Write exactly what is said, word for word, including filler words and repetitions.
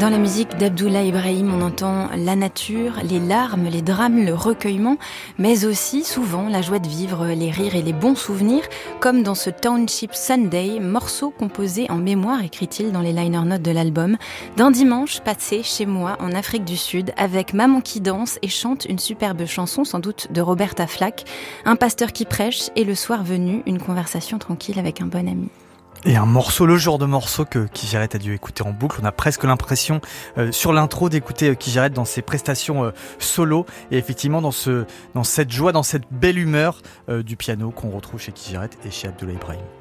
Dans la musique d'Abdoulaye Ibrahim, on entend la nature, les larmes, les drames, le recueillement, mais aussi souvent la joie de vivre, les rires et les bons souvenirs, comme dans ce Township Sunday, morceau composé en mémoire, écrit-il dans les liner notes de l'album, d'un dimanche passé chez moi en Afrique du Sud, avec maman qui danse et chante une superbe chanson, sans doute de Roberta Flack, un pasteur qui prêche et le soir venu, une conversation tranquille avec un bon ami. Et un morceau, le genre de morceau que Kijeret a dû écouter en boucle. On a presque l'impression euh, sur l'intro d'écouter euh, Kijeret dans ses prestations euh, solo. Et effectivement dans, ce, dans cette joie, dans cette belle humeur euh, du piano qu'on retrouve chez Kijeret et chez Abdoulaye Ibrahim.